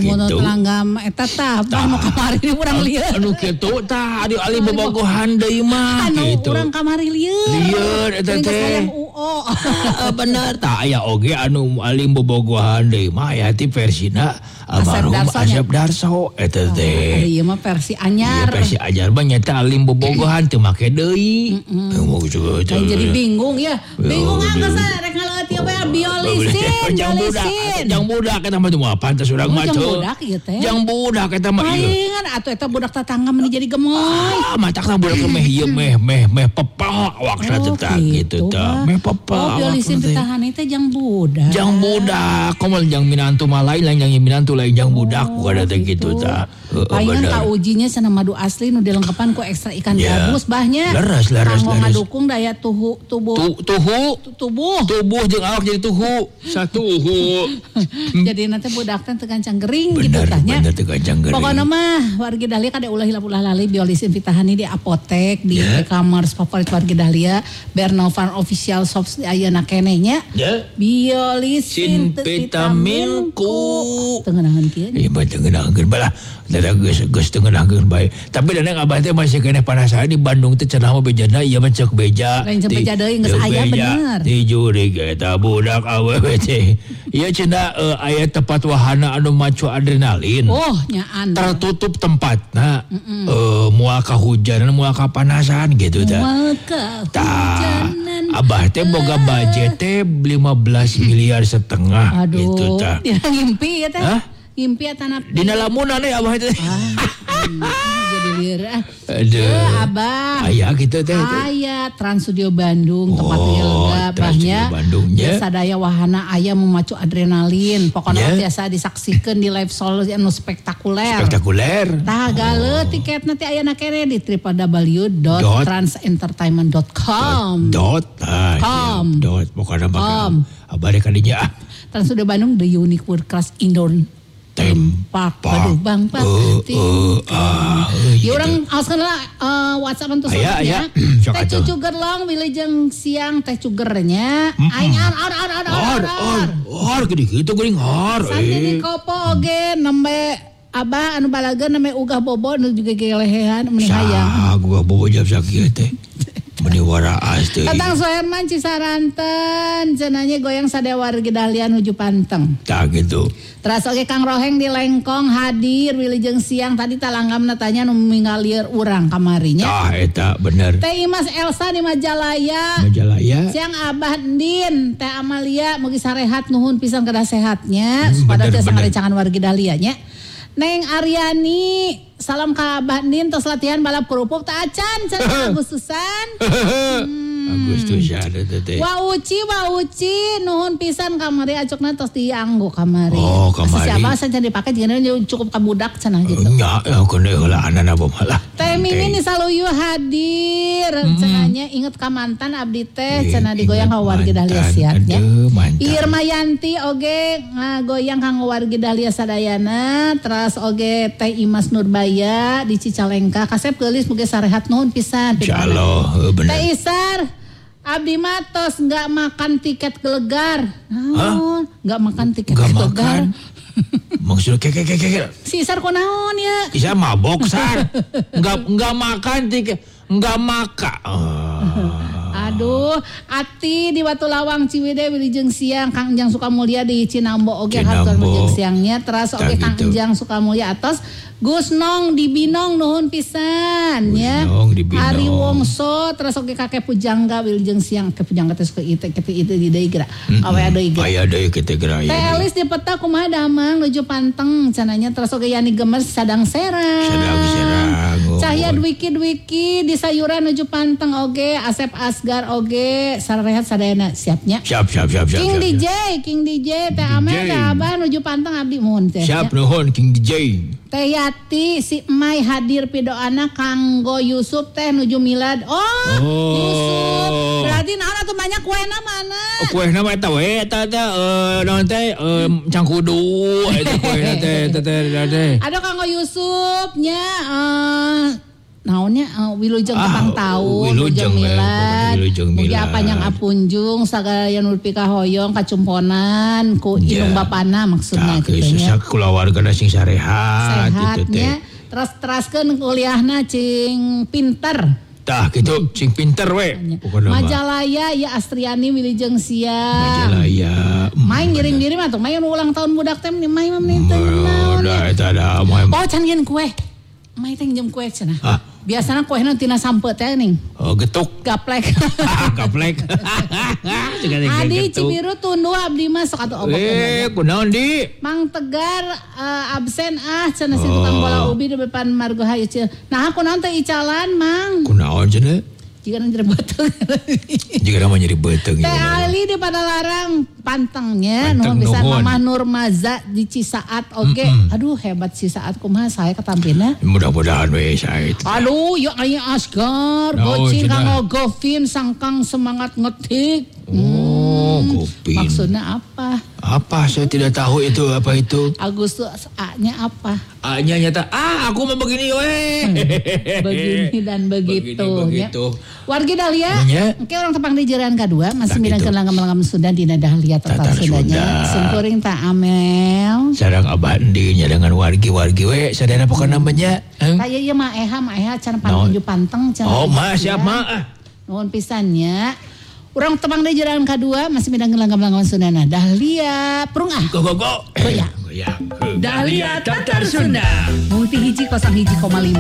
gitu. Langgam eta tah anu kamari urang lieur. Anu kitu tah di ali bobogohan deui mah gitu. Urang kamari lieur. Lieur eta teh. Bener tah aya oge anu ali bobogohan deui mah aya ti versina almarhum Asep Darso eta teh. Ieu mah versi anyar. Versi anyar mah nyata ali bobogohan teu make deui. Jadi bingung ya. Bingung geus rek ngaleut ieu bae biolisin. Jang budak eta mah mah pantes urang mah teu. Jang budak eta mah ieu. Palingan atuh eta budak tetangga meni jadi gemoy. Matakna budak meh ieu meh pepah waksa teh gitu tah. Meh pepah. Biolisin pitahan teh jang budak. Jang budak, komo jang minantu mah lain jang minantu lain jang budak bukan ada gitu tah. Palingan ka ujinya cenah madu asli nu dilengkepan ku ekstra ikan gabus bahnya. Leres. Kanggo ngadukung daya tubuh. Tubuh jeung awak jadi tuhu. Satuhu. Jadi nanti budak teh teu gancang gering gitu tahnya. Bener teu gancang gering. Pokona mah wargi Dahlia kada ulah hilap-ulah lali biolisin Vitahani di apotek, di e-commerce favorit wargi Dahlia, Bernovan official shops ayeuna keneh nya. Biolisin vitaminku. Tengenahan kieu. Ieu mah tengenahan balah. Da geus tengenahan bae. Tapi daneng abah teh masih keneh penasaran di Bandung teh cenah mah bejana ieu mah cek beja. Lain cek beja deui geus aya bener. Di jurig eta budak awewe teh. Ieu cenah aya tempat wahana anu macu adrenalin. Oh, nyaan. Tertutup tempatna. Moal kahujanan, moal kapanasan gitu tah. Moal kahujanan. Abah teh boga budget teh 15 miliar setengah gitu tah. Aduh, ngimpi ya teh. Ngimpi atanap. Dina lamunan abah teh. Jadi lieur. Aduh. Abah. Aya kitu teh. Aya Trans Studio Bandung tempat lega bahnya. Sadaya wahana aya memacu adrenalin. Pokona biasa disaksikeun di live show anu spektakuler. Tah galeut tiketna teh aya na keneh di www.transentertainment.com. Pokona bakal abah rek kadinya. Trans Studio Bandung the unique world class indoor Tempak, aduh bang, Pak. Ya orang askeunna WhatsApp antus ya. Teh cucu gerlong wilujeng siang teh cugernya. Aing ar gede kitu geuning ar. Sandi di kopo oge nembe abah anu balageun nembe ugah bobo nu juga gelehehan meni hayang. Ugah bobo jam sakieu teh. Meni waraas teh. Tatang Soherman Cisaranten cenanya goyang sadaya wargi Dahlia nuju Panteng. Tah gitu. Terus oke Kang Roheng di Lengkong hadir wilujeng siang tadi talangamna tanya nu mingalieur urang kamarinya. Tah eta bener. Teh Imas Elsa di Majalaya. Siang Abah Din, Teh Amalia mugi sarehat nuhun pisan kedah sehatnya supaya teh sangarecangan wargi Dahlia nya. Neng Aryani salam ka Abah Din tos latihan balap kerupuk teh acan cenah Agustusan. Agustusan teh. Wa uci nuhun pisan kamari acukna tos dianggo kamari. Oh, kamari. Siapa saja dipake jeung cukup ka budak cenah gitu. Nya kene heula anana malah. Teh Mimin di Saluyu hadir. Cenahnya inget ka mantan abdi teh cenah digoyang ka wargi Dahlia siatnya. Irma Yanti oge ngagoyang ka wargi Dahlia sadayana. Terus oge Teh Imas Nurbaya di Cicalengka kasep geulis mugi sarehat nuhun pisan. Insyaallah bener. Teh Isar abdi matos enggak makan tiket gelegar. Enggak makan tiket gelegar. Maksudnya kek. Si Isar kunaon ya? Isar mabok Sar. Enggak makan tiket, enggak makan. Aduh, Ati di Batu Lawang Ciwidey wilujeng siang Kang Enjang Sukamulya di Cinambo oge hatur wilujeng siangnya terus oge Kang Enjang Sukamulya atos Gus Nong di Binong nuhun pisan ya. Ari Wongso terus oge Kakek Pujangga wilujeng siang ke Pujangga teh ke itu di deui geura. Awe deui geura. Aya deui kitu geura. Teh Elis di Peta kumaha damang nuju Panteng cenanya terus oge Yani Gemes Sadang Serang. Cahya Dwiki di Sayuran nuju Panteng oge Asep Asgar oge sarehat sadayana siapnya. Siap. King DJ Teh Amel Teh Abah nuju Panteng abdi mohon teh. Siap nuhun King DJ. Teh Yati si Mai hadir pidoana kanggo Yusuf teh nuju milad. Yusuf. Berarti naon atuh banyak kuehna mana? Kuehna mah eta we eta naon teh cangkudu eta kuehna teh. Ada kanggo Yusuf nya naonnya wilujeng tepang tahu wilujeng milad mugi apanyang apunjung sagala yang nupi kahoyong kacumponan ku indung bapana maksudnya gitu nya kulawargana sing sarehat sehatnya teraskeun kuliahna cing pinter tah gitu cing pinter we Majalaya ya Astriani wilujeng sia Majalaya main ngiring-ngiring atuh main ulang tahun budak teh main mah teh oh can nyeun kue main teh njem kue cenah biasana kuehna tina sampe teh ning. Oh, getuk. Gaplek. Gaplek. Adi Cibiru tunduh abdi mah sok atuh obok. Kunaon di? Mang Tegar absen cenah si tukang bola ubi di depan Margo Hayu. Nah, kunaon teh icalan, Mang? Kunaon cenah? Jika nyeri beteng. Jika nama nyeri beteng. Teh Ali di Padalarang pantengnya nuhun pisan Mamah Nur Maza di Cisaat oge. Aduh hebat Cisaat kumaha saya ketampina. Mudah-mudahan we sae. Aduh yuk aya Asgar, Gocin Kang Govin sangkang semangat ngetik. Govin. Maksudnya apa? Apa? Saya tidak tahu itu apa itu. Agustus A-nya apa? A-nya nyata. Aku mau begini we. Begini dan begitu. Wargi Dahlia. Oke orang tepang di jalan kedua masih midangkeun langgam-langgam Sunda dina Dahlia Tatar Sundanya. Sungkuring tak Amel. Sareng Abah Endinya dengan wargi-wargi we sadaya pokona namanya. Kayak ieu mah Eha can panunju panteng can. Oh, mah siap mah. Nuhun pisannya. Urang tepang di jalan kedua masih midangkeun langgam-langgam Sundana. Dahlia prung Go. Goyang. Dahlia Tatar Sunda. Multi hiji 01,5